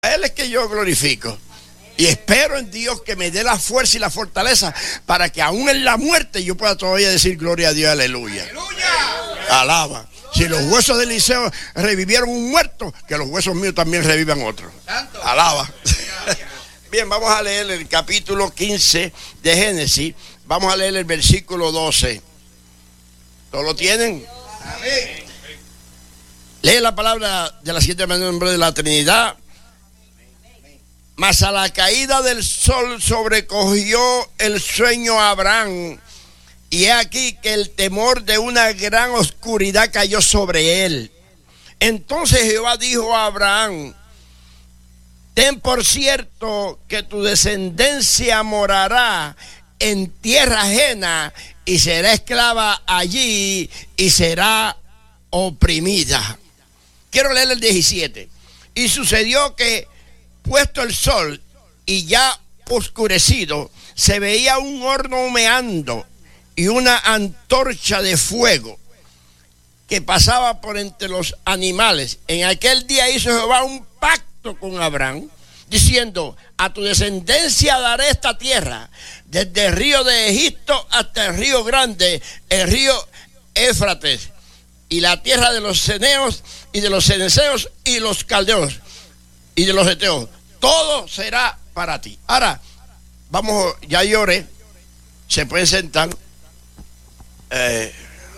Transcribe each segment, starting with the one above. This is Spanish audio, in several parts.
A Él es que yo glorifico. Y espero en Dios que me dé la fuerza y la fortaleza para que aún en la muerte yo pueda todavía decir gloria a Dios, aleluya. Alaba. Si los huesos de Eliseo revivieron un muerto, que los huesos míos también revivan otro. Alaba. Bien, vamos a leer el capítulo 15 de Génesis. Vamos a leer el versículo 12. ¿Todos lo tienen? Amén. Lee la palabra de la siguiente manera en nombre de la Trinidad. Mas a la caída del sol sobrecogió el sueño a Abraham, y he aquí que el temor de una gran oscuridad cayó sobre él. Entonces Jehová dijo a Abraham: ten por cierto que tu descendencia morará en tierra ajena y será esclava allí y será oprimida. Quiero leer el 17. Y sucedió que, puesto el sol y ya oscurecido, se veía un horno humeando y una antorcha de fuego que pasaba por entre los animales. En aquel día hizo Jehová un pacto con Abraham, diciendo: a tu descendencia daré esta tierra, desde el río de Egipto hasta el río grande, el río Éufrates, y la tierra de los ceneos y de los ceneseos y los caldeos y de los heteos. Todo será para ti. Ahora, vamos, ya lloré. Se pueden sentar. Gracias,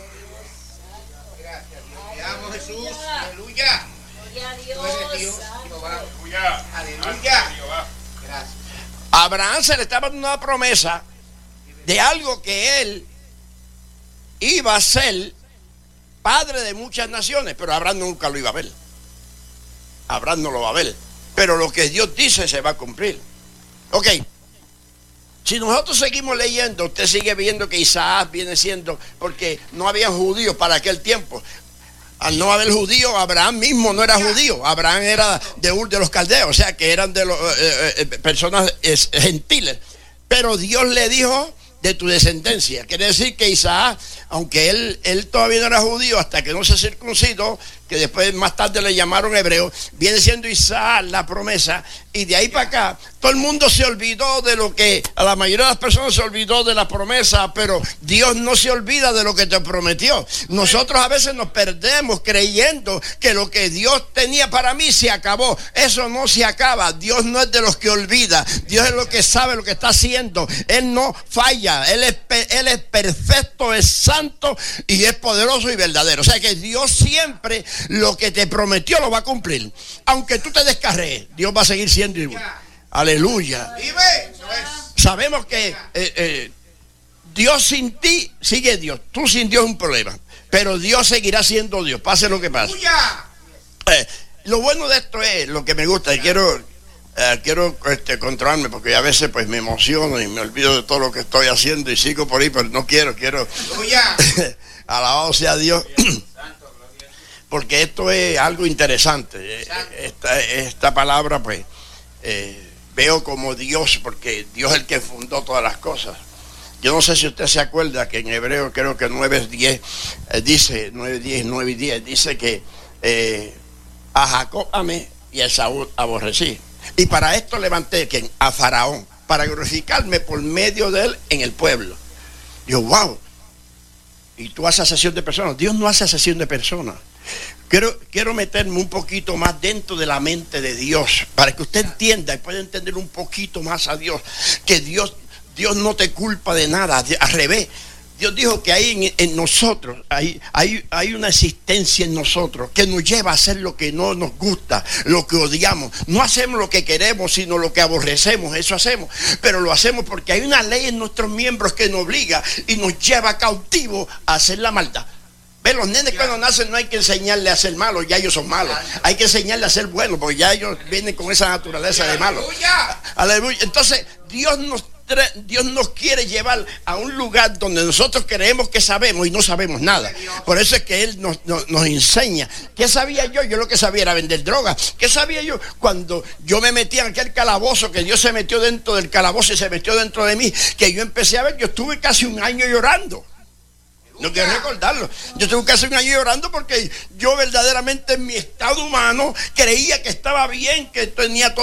Jesús. Aleluya. Aleluya. Gracias. A Abraham se le estaba dando una promesa de algo que él iba a ser padre de muchas naciones, pero Abraham nunca lo iba a ver. Abraham no lo va a ver. Pero lo que Dios dice se va a cumplir. Ok. Si nosotros seguimos leyendo, usted sigue viendo que Isaac viene siendo, porque no había judíos para aquel tiempo. Al no haber judíos, Abraham mismo no era judío. Abraham era de Ur de los Caldeos, o sea que eran de los personas gentiles. Pero Dios le dijo: de tu descendencia. Quiere decir que Isaac, aunque él todavía no era judío hasta que no se circuncidó, que después más tarde le llamaron hebreo, viene siendo Isaac la promesa. Y de ahí para acá, todo el mundo se olvidó de lo que, a la mayoría de las personas se olvidó de la promesa, pero Dios no se olvida de lo que te prometió. Nosotros a veces nos perdemos creyendo que lo que Dios tenía para mí se acabó. Eso no se acaba. Dios no es de los que olvida. Dios es lo que sabe lo que está haciendo. Él no falla. Él es perfecto, es santo y es poderoso y verdadero. O sea que Dios siempre lo que te prometió lo va a cumplir. Aunque tú te descarrees, Dios va a seguir siendo igual. Aleluya. Sabemos que Dios sin ti sigue Dios. Tú sin Dios es un problema. Pero Dios seguirá siendo Dios, pase lo que pase. Lo bueno de esto es lo que me gusta. Y quiero controlarme, porque a veces pues me emociono y me olvido de todo lo que estoy haciendo y sigo por ahí, pero no quiero alabado sea Dios. Porque esto es algo interesante. Esta palabra pues veo como Dios, porque Dios es el que fundó todas las cosas. Yo no sé si usted se acuerda que en Hebreo creo que 9:10 dice, 9:10 dice que a Jacob amé y a Esaú aborrecí. Y para esto levanté a Faraón, para glorificarme por medio de él en el pueblo. Yo, wow. Y tú haces asesión de personas. Dios no hace asesión de personas. Quiero meterme un poquito más dentro de la mente de Dios, para que usted entienda y pueda entender un poquito más a Dios. Que Dios no te culpa de nada, al revés. Dios dijo que hay en nosotros, hay una existencia en nosotros que nos lleva a hacer lo que no nos gusta, lo que odiamos. No hacemos lo que queremos, sino lo que aborrecemos, eso hacemos. Pero lo hacemos porque hay una ley en nuestros miembros que nos obliga y nos lleva cautivo a hacer la maldad. Ve, los nenes cuando nacen no hay que enseñarle a ser malos, ya ellos son malos. Hay que enseñarle a ser buenos, porque ya ellos vienen con esa naturaleza de malos. Aleluya. Entonces, Dios nos quiere llevar a un lugar donde nosotros creemos que sabemos y no sabemos nada. Por eso es que Él nos enseña. ¿Qué sabía yo? Yo lo que sabía era vender droga. ¿Qué sabía yo? Cuando yo me metí en aquel calabozo, que Dios se metió dentro del calabozo y se metió dentro de mí, que yo empecé a ver, yo estuve casi un año llorando. No quiero recordarlo. Yo tengo casi un año llorando porque yo verdaderamente en mi estado humano creía que estaba bien, que tenía todo